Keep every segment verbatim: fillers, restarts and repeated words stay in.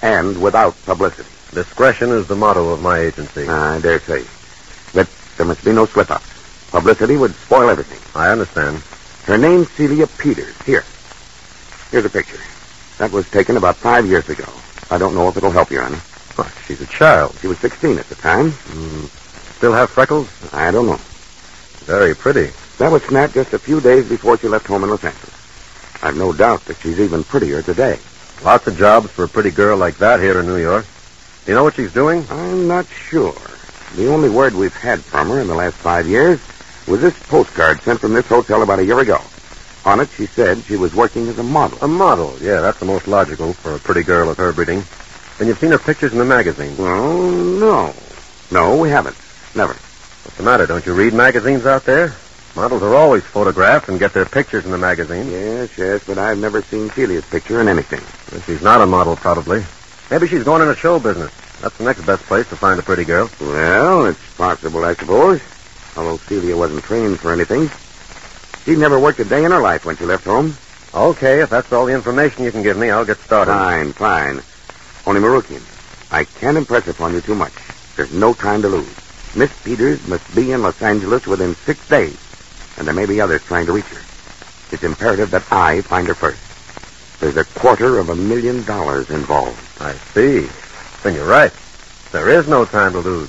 and without publicity. Discretion is the motto of my agency. I dare say. But there must be no slip-ups. Publicity would spoil everything. I understand. Her name's Celia Peters. Here. Here's a picture. That was taken about five years ago. I don't know if it'll help you, honey. What, she's a child. She was sixteen at the time. Mm. Still have freckles? I don't know. Very pretty. That was snapped just a few days before she left home in Los Angeles. I've no doubt that she's even prettier today. Lots of jobs for a pretty girl like that here in New York. Do you know what she's doing? I'm not sure. The only word we've had from her in the last five years was this postcard sent from this hotel about a year ago. On it, she said she was working as a model. A model? Yeah, that's the most logical for a pretty girl of her breeding. Then you've seen her pictures in the magazines. Well, no. No, we haven't. Never. What's the matter? Don't you read magazines out there? Models are always photographed and get their pictures in the magazines. Yes, yes, but I've never seen Celia's picture in anything. Well, she's not a model, probably. Maybe she's going into show business. That's the next best place to find a pretty girl. Well, it's possible, I suppose. Although Celia wasn't trained for anything. She never worked a day in her life when she left home. Okay, if that's all the information you can give me, I'll get started. Fine, fine. Only Marukian, I can't impress upon you too much. There's no time to lose. Miss Peters must be in Los Angeles within six days, and there may be others trying to reach her. It's imperative that I find her first. There's a quarter of a million dollars involved. I see. Then you're right. There is no time to lose.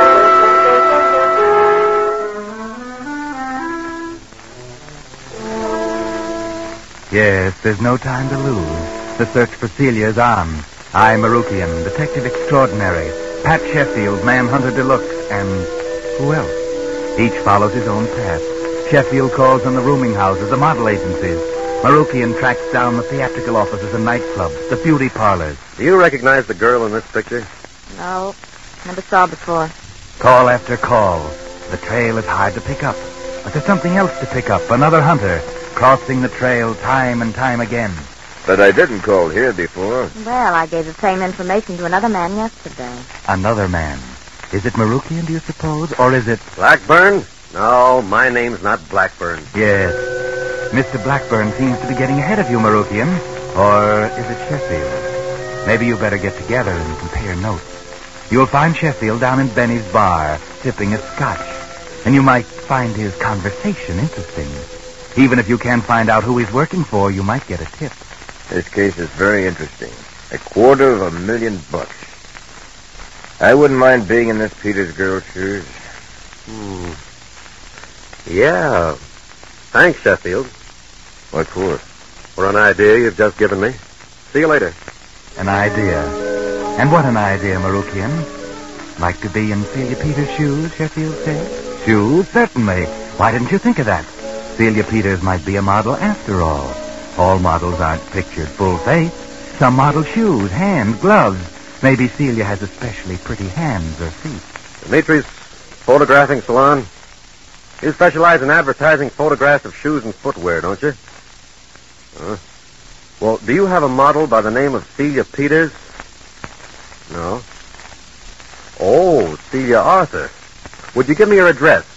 Yes, there's no time to lose. The search for Celia is on. I, Marukian, detective extraordinary, Pat Sheffield, manhunter deluxe, and who else? Each follows his own path. Sheffield calls on the rooming houses, the model agencies. Marukian tracks down the theatrical offices and nightclubs, the beauty parlors. Do you recognize the girl in this picture? No, never saw before. Call after call. The trail is hard to pick up. But there's something else to pick up, another hunter, crossing the trail time and time again. But I didn't call here before. Well, I gave the same information to another man yesterday. Another man. Is it Marukian, do you suppose? Or is it... Blackburn? No, my name's not Blackburn. Yes. Mister Blackburn seems to be getting ahead of you, Marukian. Or is it Sheffield? Maybe you better get together and compare notes. You'll find Sheffield down in Benny's bar, sipping a scotch. And you might find his conversation interesting. Even if you can't find out who he's working for, you might get a tip. This case is very interesting. A quarter of a million bucks. I wouldn't mind being in this Peters girl's shoes. Hmm. Yeah. Thanks, Sheffield. What for? For an idea you've just given me. See you later. An idea. And what an idea, Marukian. Like to be in Celia Peters' shoes, Sheffield said? Shoes? Certainly. Why didn't you think of that? Celia Peters might be a model after all. All models aren't pictured full face. Some model shoes, hands, gloves. Maybe Celia has especially pretty hands or feet. Dimitri's photographing salon. You specialize in advertising photographs of shoes and footwear, don't you? Huh? Well, do you have a model by the name of Celia Peters? No. Oh, Celia Arthur. Would you give me your address?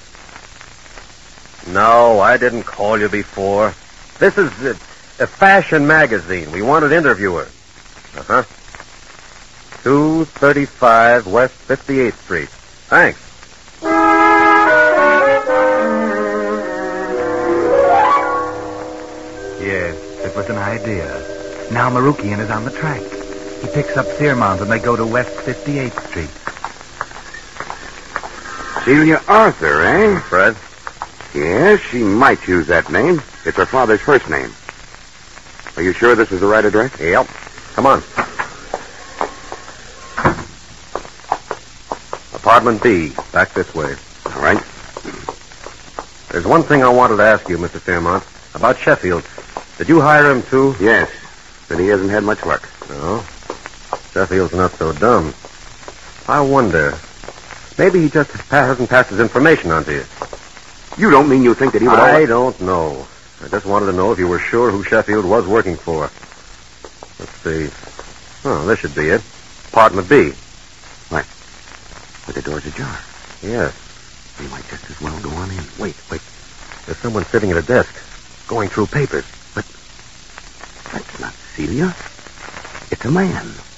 No, I didn't call you before. This is a, a fashion magazine. We wanted to interview her. Uh-huh. two thirty-five West fifty-eighth Street. Thanks. Yes, it was an idea. Now Marukian is on the track. He picks up Searmont and they go to West fifty-eighth Street. Celia Arthur, eh? Fred? Yes, she might use that name. It's her father's first name. Are you sure this is the right address? Yep. Come on. Apartment B, back this way. All right. There's one thing I wanted to ask you, Mister Fairmont, about Sheffield. Did you hire him, too? Yes, but he hasn't had much luck. No? Sheffield's not so dumb. I wonder. Maybe he just hasn't passed his information on to you. You don't mean you think that he would... I don't know. I just wanted to know if you were sure who Sheffield was working for. Let's see. Oh, this should be it. Apartment B. What? But the door's ajar. Yes. We might just as well go on in. Wait, wait. There's someone sitting at a desk, going through papers. But that's not Celia. It's a man.